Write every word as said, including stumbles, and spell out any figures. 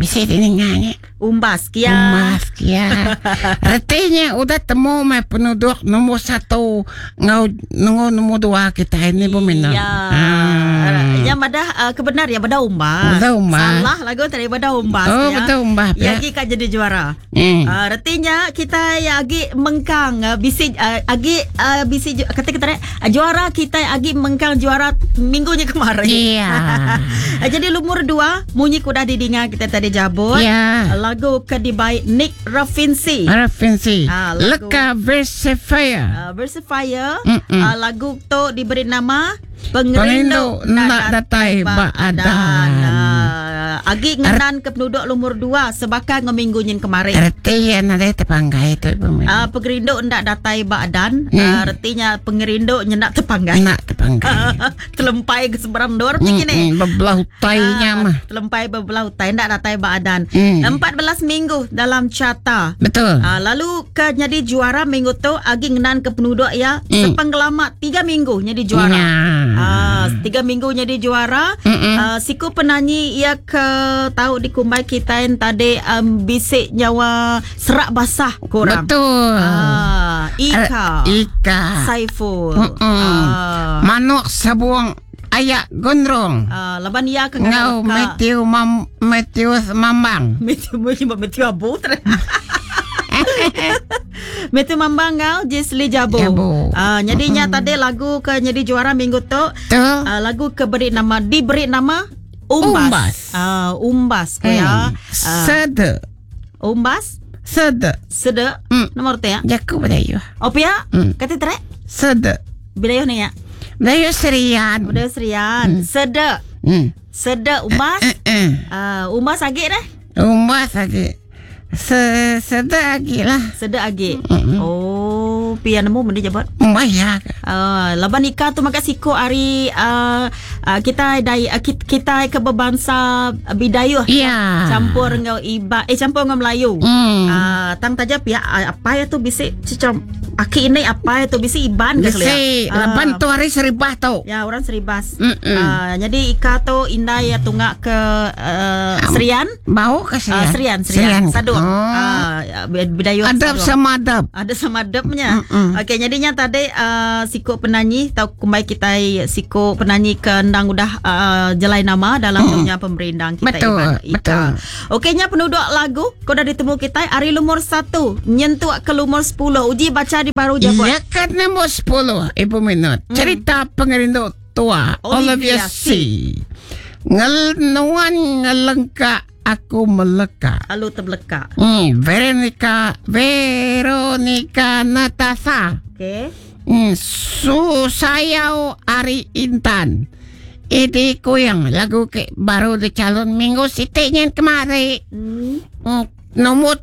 bisa dengannya. Umbas kia. Umbas kia. Artinya udah temu me penduduk nomor satu ngau nunggu nomor dua kita ini peminat. Iya. Ah. Yang pada uh, kebenar ya pada umbas. Pada umbas. Salah lagu tadi pada umbas. Oh ya. betul umbas. Ya agi kan jadi juara. Hmm. Uh, artinya kita ya agi mengkang uh, bisi uh, agi uh, bisi kata kita uh, juara kita agi mengkang juara minggunya kemarin. Iya. Jadi lumur dua Munyi Kuda Didinga kita tadi jabut. Iya. Lagu Kedibai Nick Rafinsi. Rafinsi. Ah, lagu- Leka Versifier. Uh, Versifier. Mm-mm. Uh, lagu tu diberi nama Pengerindu Nak Datai Baadan. Uh, agi ngenan ke penduduk lumur dua sebakai ngeminggunyin kemarin. Artinya ada tepanggai itu peminat. Uh, pengerindu ndak datai Baadan. Hmm. Uh, artinya pengerindu nyendak tepanggai. Nak tepanggai. Telempai ke seberang dor Mm, begini. mm, bebelah utainya Ah, mah. Telempai berbelah utai ndak datai Baadan. Hmm. empat belas minggu dalam carta. Betul. Ah, lalu ke jadi juara minggu tu agi ngenan ke penduduk ya Hmm. sepenggelama tiga minggu jadi juara. Ya. Ah, tiga minggu jadi juara. Mm-mm. Ah, siku penyanyi ia ke tahu di kumbai kita yang tadi um, bisik nyawa serak basah kurang. Betul. Ah, Ika. Uh, Ika. Saiful. Mm-mm. Ah, Manuk sabuang ayak gondrong. ah, laban ia ke Ngau Matthew Mam Matthew Mambang. Metu metu metu abu. Metu Mambang kau Jesli Jabo. Jabo. Ah, jadinya tadi lagu ke jadi juara minggu tu. Tuh. Uh, lagu ke beri nama diberi nama Umbas. Umbas. Ah, Umbas ko ya. Hmm. Ah, Sede. Umbas Sede. sede Hmm. nomor tu ya. Jaku badayo. Opia Hmm. kata tere Sede. bidayo ni ya. Badayo serian. Budaya Serian. Sede. Hmm. Sede Umbas. Eh, eh. Ah, Umbas agi dah. Umbas lagi. Se sede lagi lah. Sede agi. Mm-mm. Oh, pia nemu mende jabat. Umbaya. Uh, laban nikah tu maka siko ari uh, uh, kita dai uh, kita, kita ke berbangsa uh, Bidayuh. Iya. Campur ngau iba eh campur ngau Melayu. Hmm. Ah, tang taja pihak ah, apa ya tu bisi cicam aki ini apa ya tu bisi iban ke Bisi leban tu hari seribah tau. ya orang Seribas. Mm-mm. Ah, jadi ika tu indah ya tunggak ke uh, Serian. Bau ke Ah, serian? Serian, Serian. Saduk. Oh. Ah, Bidayuh. Adab Saduk. sama adab. Ada sama adabnya. Mm-mm. Okey, jadinya tadi uh, siko penyanyi tahu kumbai kita siko penyanyi kendang udah uh, jelai nama dalam Mm-mm. dunia pemerintah kita. Betul, Iban Ika. betul. Okeynya penduduk lagu kau dah ditemu kita hari lumur satu nyentuh ke lumur sepuluh uji baca di baru jawab. Iya kan nomor sepuluh Ibu Minut. Hmm. Cerita pengerindu tua Olivia Olivia C. Ngeluan ngelengka aku meleka. Lalu terbeleka. Hmm, Veronica Veronica Natasha. Okey. Hmm, Susayau Ari Intan. Ini yang lagu ke baru di calon minggu sitinya kemarin. Hmm. Hmm, nomor